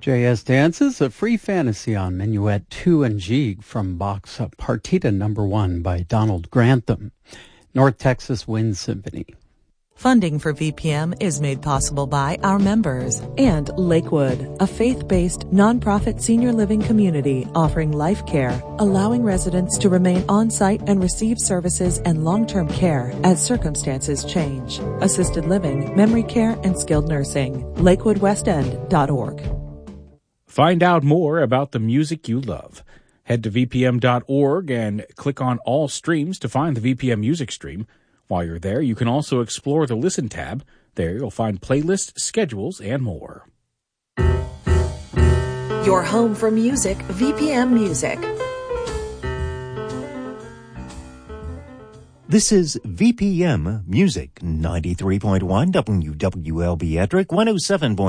J.S. dances a free fantasy on Minuet 2 and Gigue from Bach's Partita No. 1 by Donald Grantham. North Texas Wind Symphony. Funding for VPM is made possible by our members and Lakewood, a faith-based nonprofit senior living community offering life care, allowing residents to remain on-site and receive services and long-term care as circumstances change. Assisted living, memory care, and skilled nursing. LakewoodWestEnd.org. Find out more about the music you love. Head to vpm.org and click on All Streams to find the VPM music stream. While you're there, you can also explore the Listen tab. There you'll find playlists, schedules, and more. Your home for music, VPM Music. This is VPM Music, 93.1 WWLB Ettrick, 107.